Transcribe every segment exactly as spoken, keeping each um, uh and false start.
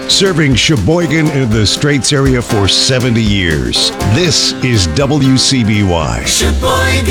Serving Sheboygan and the Straits area for seventy years. This is W C B Y. Sheboygan.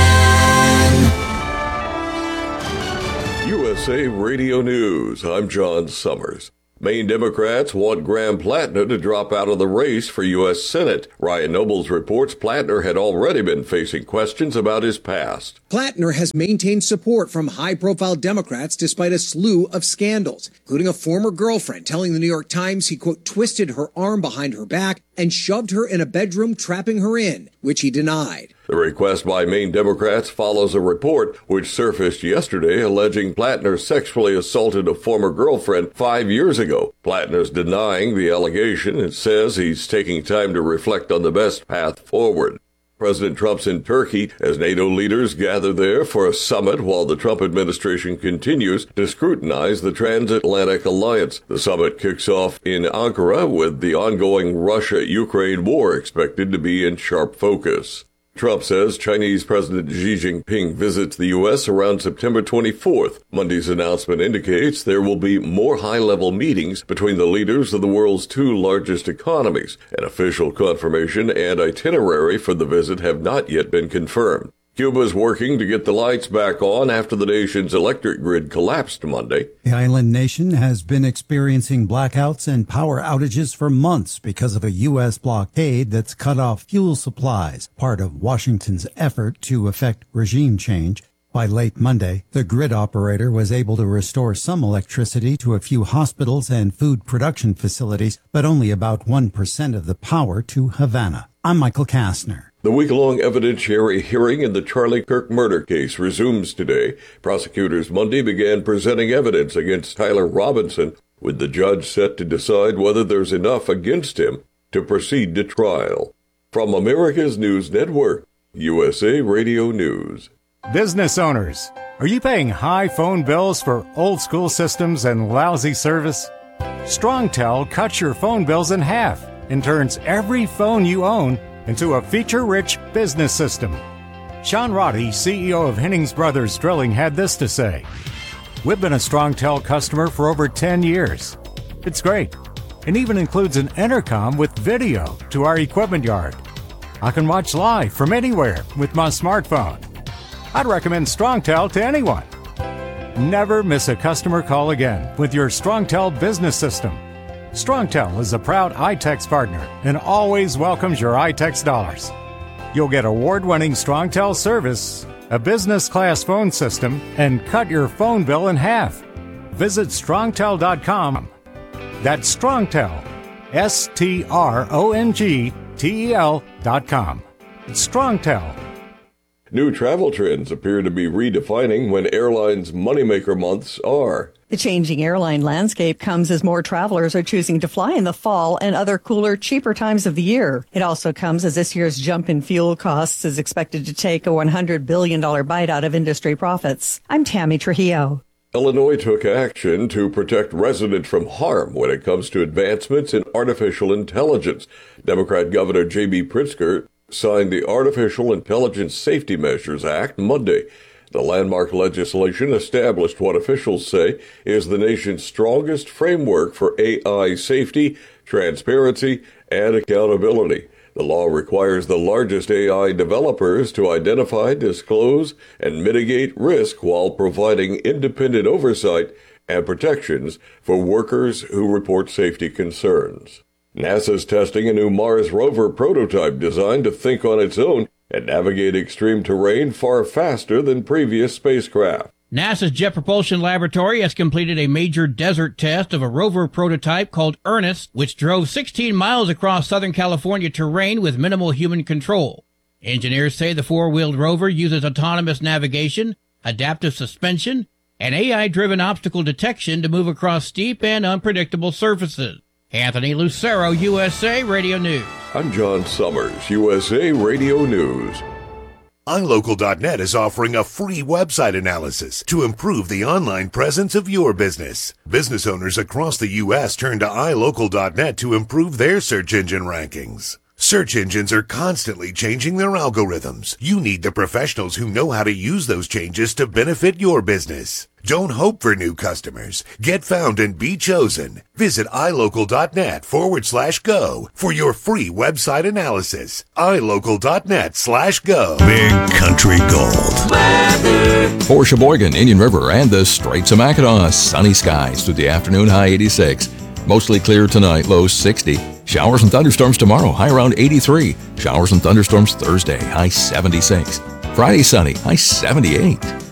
U S A Radio News. I'm John Summers. Maine Democrats want Graham Plattner to drop out of the race for U S Senate. Ryan Nobles reports Plattner had already been facing questions about his past. Plattner has maintained support from high-profile Democrats despite a slew of scandals, including a former girlfriend telling the New York Times he, quote, twisted her arm behind her back and shoved her in a bedroom, trapping her in, which he denied. The request by Maine Democrats follows a report which surfaced yesterday alleging Plattner sexually assaulted a former girlfriend five years ago. Plattner's denying the allegation and says he's taking time to reflect on the best path forward. President Trump's in Turkey as NATO leaders gather there for a summit while the Trump administration continues to scrutinize the transatlantic alliance. The summit kicks off in Ankara with the ongoing Russia-Ukraine war expected to be in sharp focus. Trump says Chinese President Xi Jinping visits the U S around September twenty-fourth. Monday's announcement indicates there will be more high-level meetings between the leaders of the world's two largest economies. An official confirmation and itinerary for the visit have not yet been confirmed. Cuba is working to get the lights back on after the nation's electric grid collapsed Monday. The island nation has been experiencing blackouts and power outages for months because of a U S blockade that's cut off fuel supplies, part of Washington's effort to effect regime change. By late Monday, the grid operator was able to restore some electricity to a few hospitals and food production facilities, but only about one percent of the power to Havana. I'm Michael Kastner. The week-long evidentiary hearing in the Charlie Kirk murder case resumes today. Prosecutors Monday began presenting evidence against Tyler Robinson, with the judge set to decide whether there's enough against him to proceed to trial. From America's News Network, U S A Radio News. Business owners, are you paying high phone bills for old-school systems and lousy service? StrongTel cuts your phone bills in half and turns every phone you own into a feature-rich business system. Sean Roddy, C E O of Hennings Brothers Drilling, had this to say. We've been a StrongTel customer for over ten years. It's great. It even includes an intercom with video to our equipment yard. I can watch live from anywhere with my smartphone. I'd recommend StrongTel to anyone. Never miss a customer call again with your StrongTel business system. StrongTel is a proud iTex partner and always welcomes your iTex dollars. You'll get award-winning StrongTel service, a business-class phone system, and cut your phone bill in half. Visit strongtel dot com. That's StrongTel, S T R O N G T E L dot com. It's StrongTel. New travel trends appear to be redefining when airlines' moneymaker months are. The changing airline landscape comes as more travelers are choosing to fly in the fall and other cooler, cheaper times of the year. It also comes as this year's jump in fuel costs is expected to take a one hundred billion dollars bite out of industry profits. I'm Tammy Trujillo. Illinois took action to protect residents from harm when it comes to advancements in artificial intelligence. Democrat Governor J B Pritzker signed the Artificial Intelligence Safety Measures Act Monday. The landmark legislation established what officials say is the nation's strongest framework for A I safety, transparency, and accountability. The law requires the largest A I developers to identify, disclose, and mitigate risk while providing independent oversight and protections for workers who report safety concerns. NASA's testing a new Mars rover prototype designed to think on its own and navigate extreme terrain far faster than previous spacecraft. NASA's Jet Propulsion Laboratory has completed a major desert test of a rover prototype called Ernest, which drove sixteen miles across Southern California terrain with minimal human control. Engineers say the four-wheeled rover uses autonomous navigation, adaptive suspension, and A I-driven obstacle detection to move across steep and unpredictable surfaces. Anthony Lucero, U S A Radio News. I'm John Summers, U S A Radio News. i local dot net is offering a free website analysis to improve the online presence of your business. Business owners across the U S turn to i local dot net to improve their search engine rankings. Search engines are constantly changing their algorithms. You need the professionals who know how to use those changes to benefit your business. Don't hope for new customers. Get found and be chosen. Visit ilocal.net forward slash go for your free website analysis. ilocal.net slash go. Big Country Gold. For Sheboygan, Indian River, and the Straits of Mackinac, sunny skies through the afternoon, high eighty-six. Mostly clear tonight, low sixty. Showers and thunderstorms tomorrow, high around eighty-three. Showers and thunderstorms Thursday, high seventy-six. Friday sunny, high seventy-eight.